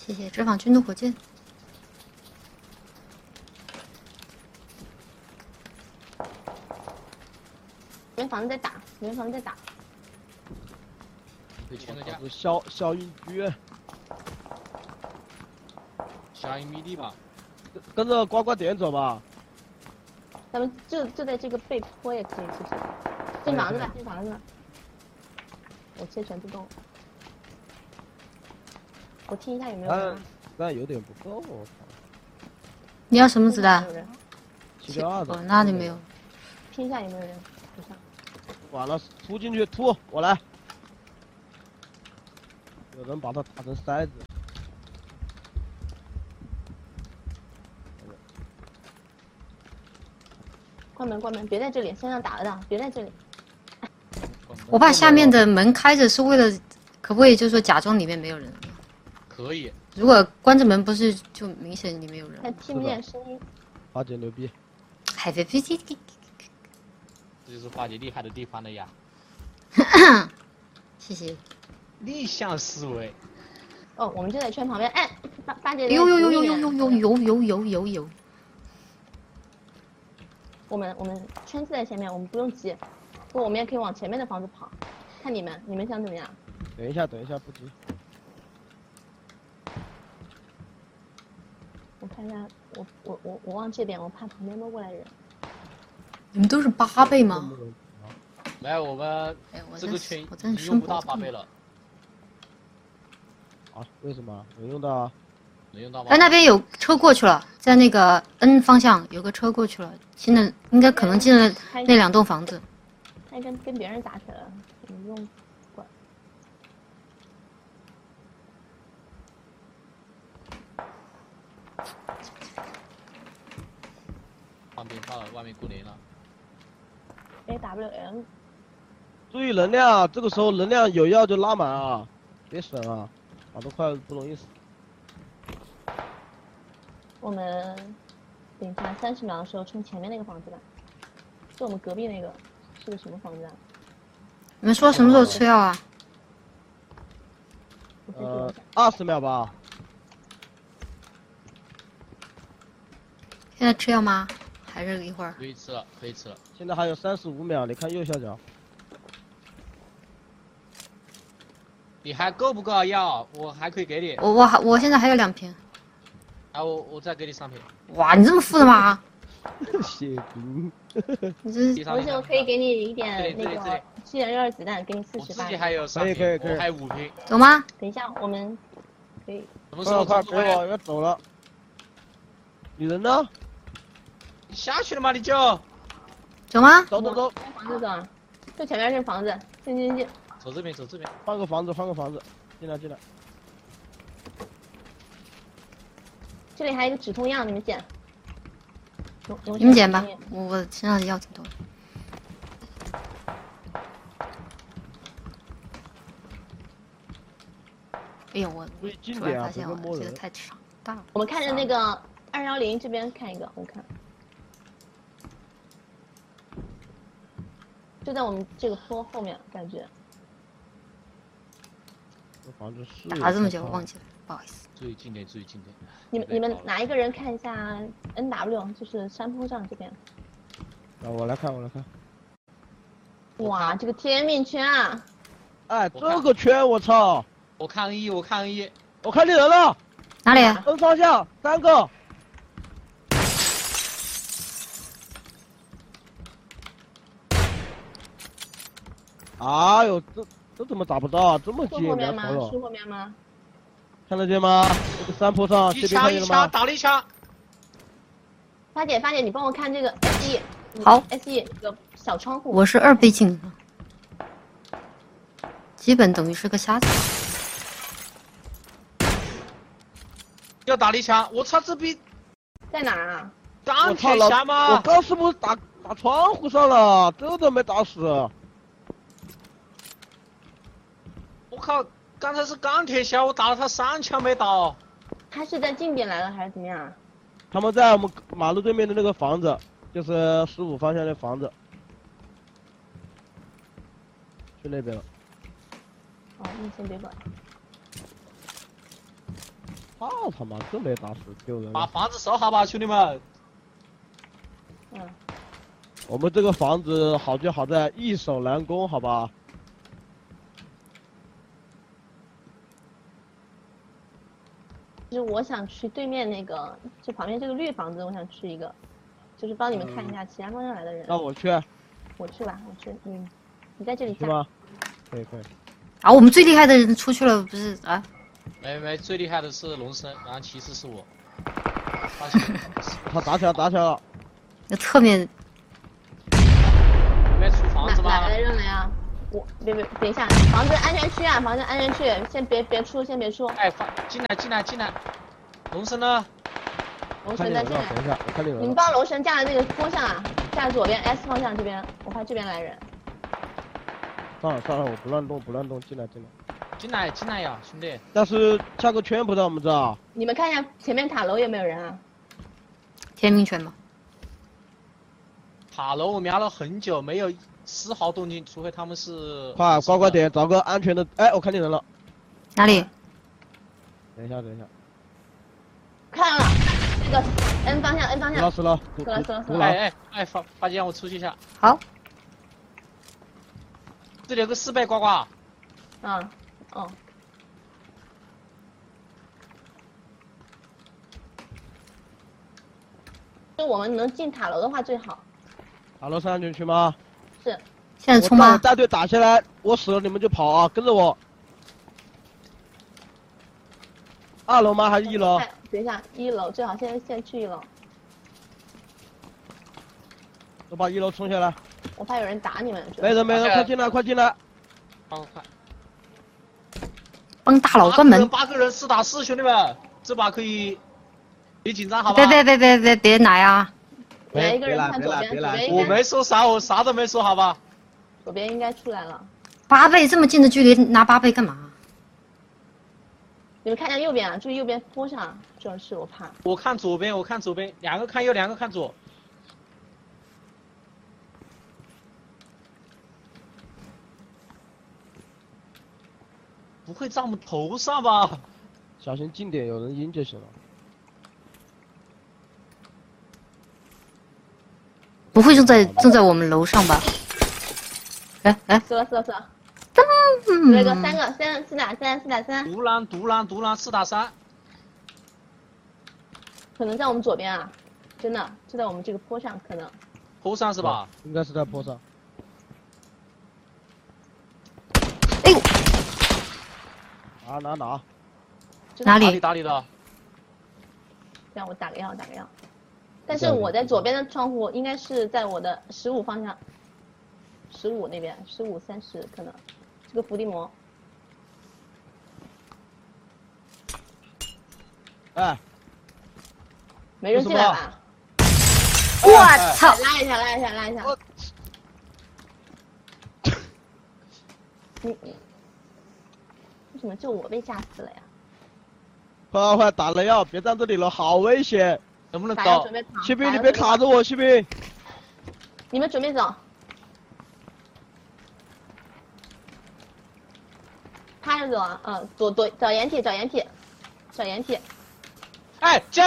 谢谢，这放军毒火箭。 人房子在打，人房子在打。 可以签个价。 小隐居， 下1米地吧。 跟着呱呱点走吧。 咱们就在这个背坡也可以，其实。进房子吧，进房子吧。我切全自动。我听一下有没有人。 但有点不够，我操！ 你要什么子弹 ？762的。 哦，那就没有。 听一下有没有人补上。 完了，突进去，突，我来。有人把它打成筛子。 关门，关门，别在这里，身上打了的，别在这里。 我把下面的门开着是为了，可不可以就是说假装里面没有人？ 可以。 如果关着门，不是就明显里面有人？ 他听不见声音。 花姐牛逼。 海飞飞飞。 这就是花姐厉害的地方了呀。 谢谢。 逆向思维。 哦，我们就在圈旁边。哎，八姐。 有。 我们圈子在前面，我们不用急。不，我们也可以往前面的房子跑。看你们想怎么样？ 等一下，不急。 我看一下，我往这边，我怕旁边都过来人。 你们都是8倍吗？ 没有，我们这个群已经用不到8倍了。 啊？为什么？能用到啊？ 能用到吗？ 哎，那边有车过去了，在那个 N 方向有个车过去了，新的应该可能进了那2栋房子。 他跟别人打起来了，你不用管。 旁边到了，外面过年了。 AWM。 注意能量，这个时候能量有药就拉满啊，别省啊，打得快不容易死。 我们等一下30秒的时候冲前面那个房子吧，就我们隔壁那个是个什么房子啊？ 你们说什么时候吃药啊 ？20秒吧。 现在吃药吗？还是一会儿？ 可以吃了，可以吃了。 现在还有35秒，你看右下角。 你还够不够啊药？我还可以给你。 我现在还有2瓶。 啊，我再给你3瓶。 哇，你这么富的吗？ 血瓶。 而且我可以给你一点那个7.62子弹，给你48。 我自己还有 3瓶， 我还有5瓶。 走吗？ 等一下，我们可以。 什么时候快给我，要走了。你人呢？ 你下去了吗？你就。 走吗？ 走。 房子走，就前面这房子，进。 走这边。 换个房子，进来。 这里还有一个止痛药，你们捡。 你们捡吧，我身上的药挺多的。哎呦，我突然发现我这个太长大了。 我们看着那个210这边看一个，我看。就在我们这个坡后面，感觉。 打了这么久，忘记了，不好意思。 注意近点。 你们哪一个人看一下 NW， 就是山坡上这边。 啊，我来看。 哇，这个天命圈啊！ 哎，这个圈我操！ 我看 N1，我看见人了。 哪里 ？N 方向3个。哎呦，这怎么打不到啊？这么近， 后面吗？树后面吗？ 看得见吗？这个山坡上，这边看见了吗？ 打了一枪。 花姐，你帮我看这个 SE。 好。 SE 这个小窗户。 我是2倍镜，基本等于是个瞎子。 要打了一枪，我操，这逼在哪儿啊？ 钢铁侠吗？ 我刚是不是打窗户上了？这都没打死。 我靠，刚才是钢铁侠，我打了他3枪没倒。 他是在近点来了还是怎么样？ 他们在我们马路对面的那个房子，就是15方向的房子，去那边了。 哦，你先别管。 操他妈，真没打死，丢人！ 把房子收好吧，兄弟们。 嗯， 我们这个房子好就好在易守难攻，好吧？ 就是我想去对面那个，就旁边这个绿房子，我想去一个，就是帮你们看一下其他方向来的人。 那我去， 我去吧，我去，你在这里下。 去吗？可以可以。 啊，我们最厉害的人出去了，不是啊？ 没，最厉害的是龙生，然后其次是我。发现他打起来了。 那侧面没出房子吗？ 哪来的人来啊？我别，等一下，房子安全区啊，房子安全区，先别出，先别出。 哎，进来！龙生呢？ 龙神在进来。 等一下，我看你你们帮龙神架的这个方向啊，架左边 S 方向这边，我怕这边来人。 算了，我不乱动，进来。 进来呀，兄弟！ 但是架个圈不在我们这儿。 你们看一下前面塔楼有没有人啊？ 天命圈吧。 塔楼我瞄了很久，没有丝毫动静，除非他们是。 快点，找个安全的。哎，我看见人了。 哪里？ 等一下。 看到了，那个 N 方向。 死了。 死了。 哎，发现我出去一下。 好。 这里有个4倍呱呱。 哦。就我们能进塔楼的话最好。 塔楼是安全区吗？ 是。 现在冲吗？ 我带队打下来，我死了你们就跑啊，跟着我。2楼吗？还是1楼？ 等一下，1楼最好先去1楼。 我把1楼冲下来。 我怕有人打你们。 没人，快进来！ 快！ 帮大佬关门。 8个人4打4，兄弟们，这把可以，别紧张好吧？ 别来啊！ 来一个人看左边， 我没说啥，我啥都没说，好吧？ 左边应该出来了。 8倍这么近的距离拿8倍干嘛？ 你们看一下右边啊，注意右边坡上，主要是我怕。 我看左边，两个看右，两个看左。不会在我们头上吧？ 小心近点，有人阴就行了。 不会正在我们楼上吧？哎， 死了。那个4打3。 独狼4打3。 可能在我们左边啊，真的就在我们这个坡上，可能。 坡上是吧？ 应该是在坡上。 哎呦！ 哪？ 哪里？ 哪里的？ 让我打个药。但是我在左边的窗户，应该是在我的15方向，15那边，15、30可能，这个伏地魔。 哎， 没人进来吧？ 我操！ 拉一下。你为什么就我被吓死了呀？ 快打了药，别站这里了，好危险！ 能不能打药走？ 准备跑。 锡兵，你别卡着我，锡兵。 你们准备走。趴着走啊，找掩体。 哎，